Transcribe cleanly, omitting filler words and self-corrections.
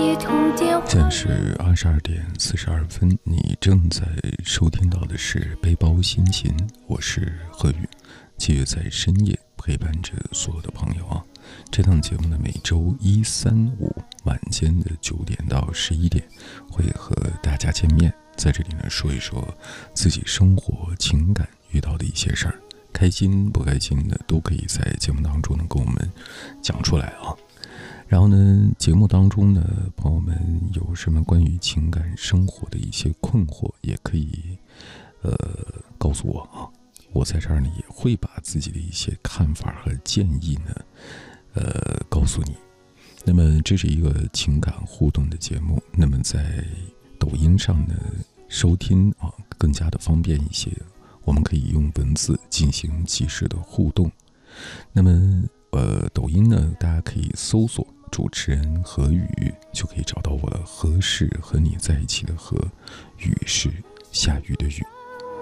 现在是22:42，你正在收听到的是背包心情，我是何宇，继续在深夜陪伴着所有的朋友啊。这档节目呢，每周1、3、5晚间的9点到11点会和大家见面，在这里呢说一说自己生活情感遇到的一些事儿，开心不开心的都可以在节目当中呢跟我们讲出来啊。然后呢，节目当中呢，朋友们有什么关于情感生活的一些困惑，也可以告诉我啊。我在这儿呢也会把自己的一些看法和建议呢告诉你。那么这是一个情感互动的节目，那么在抖音上呢收听啊更加的方便一些，我们可以用文字进行即时的互动。那么抖音呢大家可以搜索主持人何宇，就可以找到我了。何是和你在一起的何，雨是下雨的雨。